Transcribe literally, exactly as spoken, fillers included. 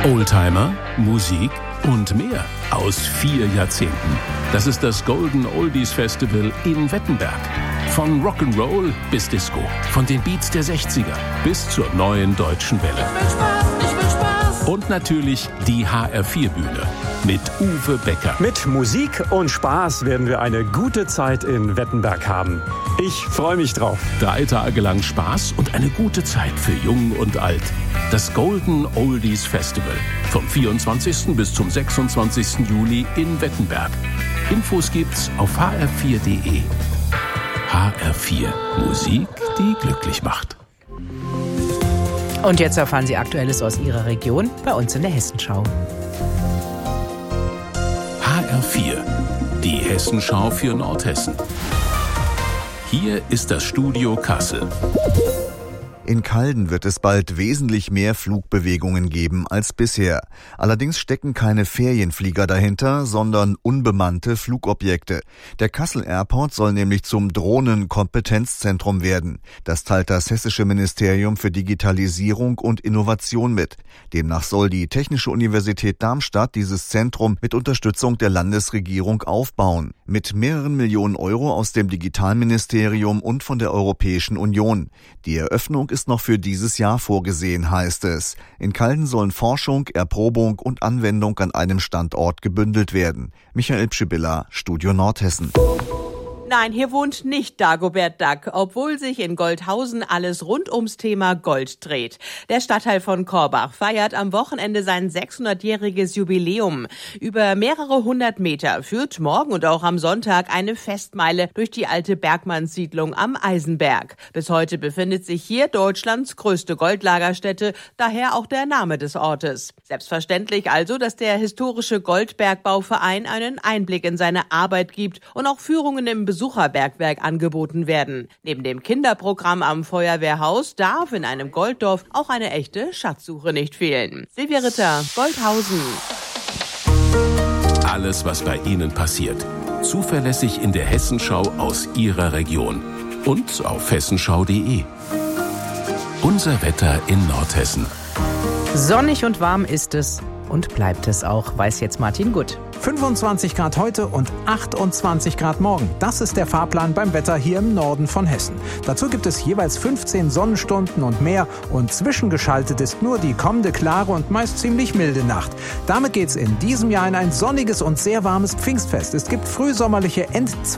Oldtimer, Musik und mehr aus vier Jahrzehnten. Das ist das Golden Oldies Festival in Wettenberg. Von Rock'n'Roll bis Disco, von den Beats der sechziger bis zur neuen deutschen Welle. Ich will Spaß, ich will Spaß. Und natürlich die H R vier Bühne mit Uwe Becker. Mit Musik und Spaß werden wir eine gute Zeit in Wettenberg haben. Ich freue mich drauf. Drei Tage lang Spaß und eine gute Zeit für Jung und Alt. Das Golden Oldies Festival. Vom vierundzwanzigsten bis zum sechsundzwanzigsten Juli in Wettenberg. Infos gibt's auf h r vier punkt d e. H R vier. Musik, die glücklich macht. Und jetzt erfahren Sie Aktuelles aus Ihrer Region bei uns in der Hessenschau. H R vier. Die Hessenschau für Nordhessen. Hier ist das Studio Kassel. In Calden wird es bald wesentlich mehr Flugbewegungen geben als bisher. Allerdings stecken keine Ferienflieger dahinter, sondern unbemannte Flugobjekte. Der Kassel Airport soll nämlich zum Drohnenkompetenzzentrum werden. Das teilt das Hessische Ministerium für Digitalisierung und Innovation mit. Demnach soll die Technische Universität Darmstadt dieses Zentrum mit Unterstützung der Landesregierung aufbauen. Mit mehreren Millionen Euro aus dem Digitalministerium und von der Europäischen Union. Die Eröffnung ist noch für dieses Jahr vorgesehen, heißt es. In Calden sollen Forschung, Erprobung und Anwendung an einem Standort gebündelt werden. Michael Pschibilla, Studio Nordhessen. Nein, hier wohnt nicht Dagobert Duck, obwohl sich in Goldhausen alles rund ums Thema Gold dreht. Der Stadtteil von Korbach feiert am Wochenende sein sechshundertjähriges Jubiläum. Über mehrere hundert Meter führt morgen und auch am Sonntag eine Festmeile durch die alte Bergmannssiedlung am Eisenberg. Bis heute befindet sich hier Deutschlands größte Goldlagerstätte, daher auch der Name des Ortes. Selbstverständlich also, dass der historische Goldbergbauverein einen Einblick in seine Arbeit gibt und auch Führungen im Besucherbergwerk angeboten werden. Neben dem Kinderprogramm am Feuerwehrhaus darf in einem Golddorf auch eine echte Schatzsuche nicht fehlen. Silvia Ritter, Goldhausen. Alles, was bei Ihnen passiert. Zuverlässig in der Hessenschau aus Ihrer Region. Und auf hessenschau punkt d e. Unser Wetter in Nordhessen. Sonnig und warm ist es und bleibt es auch, weiß jetzt Martin Gutt. fünfundzwanzig Grad heute und achtundzwanzig Grad morgen. Das ist der Fahrplan beim Wetter hier im Norden von Hessen. Dazu gibt es jeweils fünfzehn Sonnenstunden und mehr und zwischengeschaltet ist nur die kommende klare und meist ziemlich milde Nacht. Damit geht's in diesem Jahr in ein sonniges und sehr warmes Pfingstfest. Es gibt frühsommerliche End